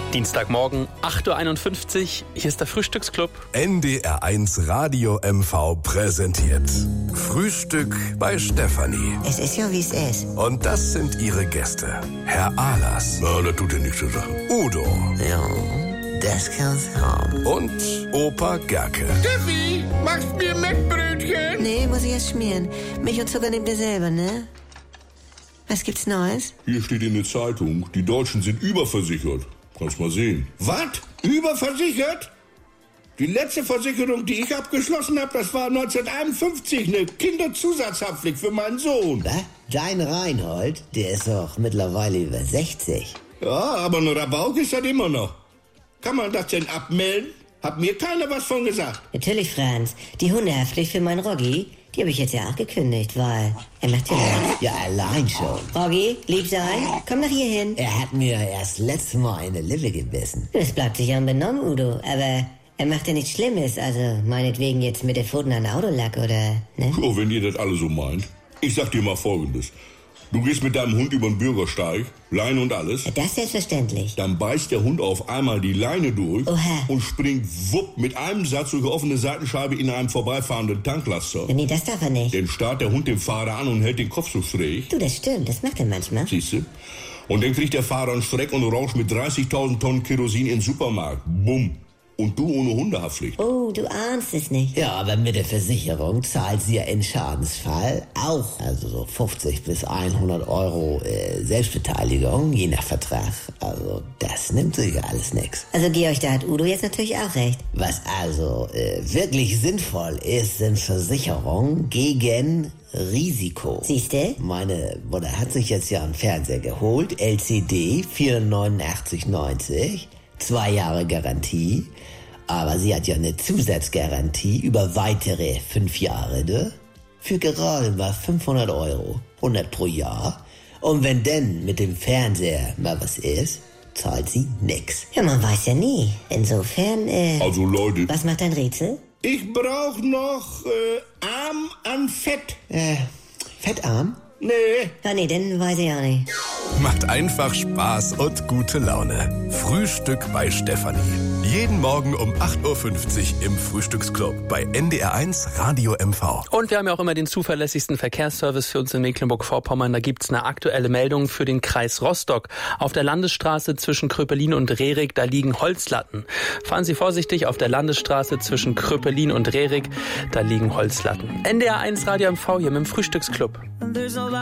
Dienstagmorgen, 8.51 Uhr, hier ist der Frühstücksclub. NDR1 Radio MV präsentiert Frühstück bei Stefanie. Es ist ja, wie es ist. Und das sind ihre Gäste. Herr Ahlers. Na, das tut ja nichts zur Sache. Udo. Ja, das kann's haben. Und Opa Gerke. Steffi, machst mir Mettbrötchen? Nee, muss ich erst schmieren. Milch und Zucker nehmt ihr selber, ne? Was gibt's Neues? Hier steht in der Zeitung, die Deutschen sind überversichert. Kannst mal sehen. Was? Überversichert? Die letzte Versicherung, die ich abgeschlossen habe, das war 1951. Eine Kinderzusatzhaftpflicht für meinen Sohn. Was? Dein Reinhold, der ist doch mittlerweile über 60. Ja, aber ein Rabauk ist das immer noch. Kann man das denn abmelden? Hat mir keiner was von gesagt. Natürlich, Franz. Die Hundehaftpflicht für meinen Roggi, die habe ich jetzt ja auch gekündigt, weil er macht ja nichts. Ja, allein schon. Roggi, lieb sein, komm nach hier hin. Er hat mir erst letztes Mal eine Lippe gebissen. Das bleibt sich unbenommen, Udo, aber er macht ja nichts Schlimmes, also meinetwegen jetzt mit der Pfoten an Autolack oder, ne? Oh, wenn ihr das alle so meint. Ich sag dir mal Folgendes. Du gehst mit deinem Hund über den Bürgersteig, Leine und alles. Ja, das selbstverständlich. Dann beißt der Hund auf einmal die Leine durch Oha. und springt wupp mit einem Satz durch die offene Seitenscheibe in einem vorbeifahrenden Tanklaster. Nee, das darf er nicht. Dann starrt der Hund den Fahrer an und hält den Kopf so schräg. Du, das stimmt, das macht er manchmal. Siehst du? Und dann kriegt der Fahrer einen Schreck und rauscht mit 30.000 Tonnen Kerosin in den Supermarkt. Bumm. Und du ohne Hundehaftpflicht. Oh, du ahnst es nicht. Ja, aber mit der Versicherung zahlt sie ja im Schadensfall auch, also so 50 bis 100 Euro Selbstbeteiligung, je nach Vertrag. Also das nimmt sich ja alles nix. Also Georg, da hat Udo jetzt natürlich auch recht. Was also wirklich sinnvoll ist, sind Versicherungen gegen Risiko. Siehste? Meine Mutter hat sich jetzt ja einen Fernseher geholt, LCD 489,90, 2 Jahre Garantie, aber sie hat ja eine Zusatzgarantie über weitere 5 Jahre, ne? Für gerade mal 500 Euro, 100 pro Jahr. Und wenn denn mit dem Fernseher mal was ist, zahlt sie nix. Ja, man weiß ja nie. Insofern, Also Leute, was macht dein Rätsel? Ich brauch noch Arm an Fett. Fettarm? Nee. Ja, nee, dann weiß ich auch nicht. Macht einfach Spaß und gute Laune. Frühstück bei Stefanie. Jeden Morgen um 8.50 Uhr im Frühstücksclub bei NDR1 Radio MV. Und wir haben ja auch immer den zuverlässigsten Verkehrsservice für uns in Mecklenburg-Vorpommern. Da gibt's eine aktuelle Meldung für den Kreis Rostock. Auf der Landesstraße zwischen Kröpelin und Rerik, da liegen Holzlatten. Fahren Sie vorsichtig auf der Landesstraße zwischen Kröpelin und Rerik, da liegen Holzlatten. NDR1 Radio MV hier mit dem Frühstücksclub.